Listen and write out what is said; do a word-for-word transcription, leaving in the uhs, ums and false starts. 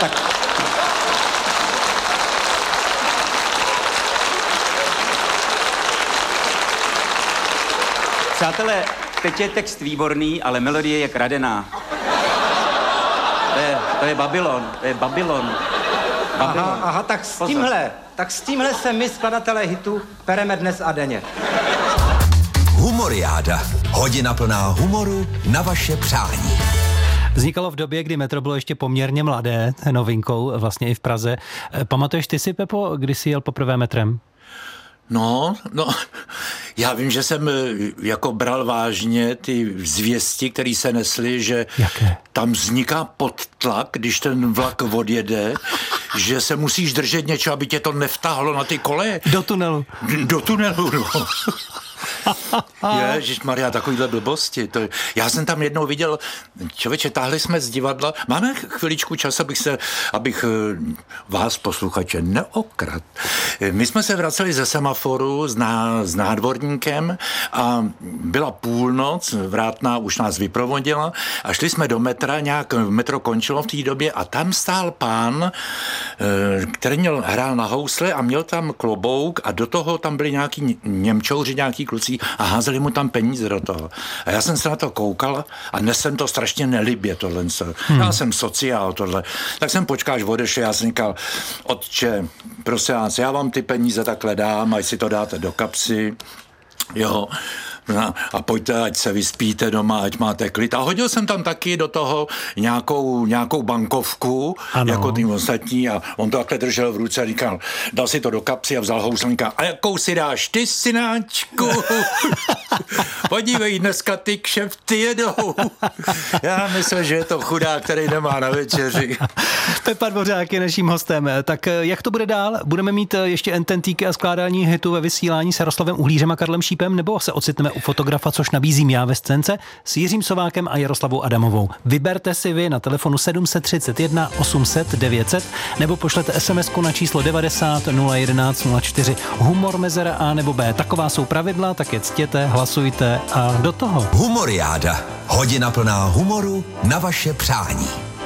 Tak. Přátelé, teď je text výborný, ale melodie je kradená. To je, to je Babylon, to je Babylon. Babylon. Aha, aha, tak s Pozor. tímhle, tak s tímhle se my, skladatelé hitu, pereme dnes a denně. Humoriáda. Hodina plná humoru na vaše přání. Vznikalo v době, kdy metro bylo ještě poměrně mladé, novinkou vlastně i v Praze. Pamatuješ ty si, Pepo, kdy jsi jel poprvé metrem? No, no, já vím, že jsem jako bral vážně ty zvěsti, které se nesly, že Jaké? tam vzniká podtlak, když ten vlak odjede, že se musíš držet něčeho, aby tě to nevtáhlo na ty koleje. Do tunelu. Do tunelu, no. Ježišmarja, takovýhle blbosti. To, já jsem tam jednou viděl, člověče, táhli jsme z divadla. Máme chviličku čas, abych, se, abych vás, posluchače, neokrad. My jsme se vraceli ze semaforu s, ná, s nádvorníkem a byla půlnoc, vrátná už nás vyprovodila a šli jsme do metra, nějak metro končilo v té době a tam stál pán, který měl, hrál na housle a měl tam klobouk a do toho tam byli nějaký němčouři, nějaký kluci a házeli mu tam peníze do toho. A já jsem se na to koukal a dnes jsem to strašně nelibě tohle. Hmm. Já jsem sociál tohle. Tak jsem počkal, až odešel, já jsem říkal, otče, prosím vás, já vám ty peníze takhle dám, ať si to dáte do kapsy, jo, no, a pojďte, ať se vyspíte doma, ať máte klid. A hodil jsem tam taky do toho nějakou, nějakou bankovku, ano. Jako tým ostatní a on to takhle držel v ruce a říkal, dal si to do kapsy a vzal houslníka. A jakou si dáš ty, synáčku? Podívej, dneska ty kšefty jedou. Já myslím, že je to chudák, který nemá na večeři. Pepa Dvořák je naším hostem. Tak jak to bude dál? Budeme mít ještě ententíky a skládání hitu ve vysílání s Jaroslavem Uhlířem a Karlem Šípem, nebo se ocitneme u fotografa, což nabízím já ve scénce, s Jiřím Sovákem a Jaroslavou Adamovou. Vyberte si vy na telefonu sedm set třicet jedna osm set devět set nebo pošlete SMSku na číslo devadesát nula jedenáct nula čtyři. Humor mezera A nebo B. Taková jsou pravidla, tak je ctěte, hlasujte a do toho. Humoriáda. Hodina plná humoru na vaše přání.